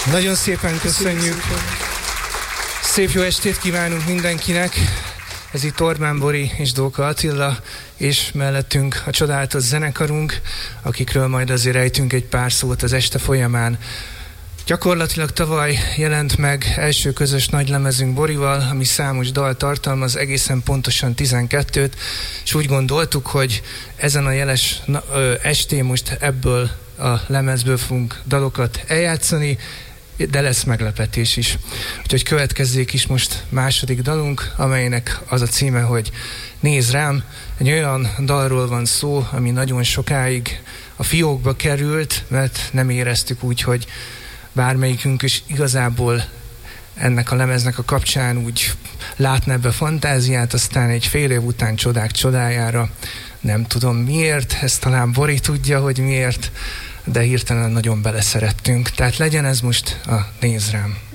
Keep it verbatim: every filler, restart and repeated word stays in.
Nagyon szépen köszönjük. Szép jó estét kívánunk mindenkinek. Ez itt Orbán Bori és Dóka Attila, és mellettünk a csodálatos zenekarunk, akikről majd azért ejtünk egy pár szót az este folyamán. Gyakorlatilag tavaly jelent meg első közös nagylemezünk Borival, ami számos dal tartalmaz, egészen pontosan tizenkettőt, és úgy gondoltuk, hogy ezen a jeles na, ö, estén most ebből a lemezből fogunk dalokat eljátszani, de lesz meglepetés is. Úgyhogy következzék is most második dalunk, amelynek az a címe, hogy Nézz rám. Egy olyan dalról van szó, ami nagyon sokáig a fiókba került, mert nem éreztük úgy, hogy bármelyikünk is igazából ennek a lemeznek a kapcsán úgy látna ebbe fantáziát, aztán egy fél év után csodák csodájára, nem tudom miért, ezt talán Bori tudja, hogy miért, de hirtelen nagyon beleszerettünk. Tehát legyen ez most a Nézz rám.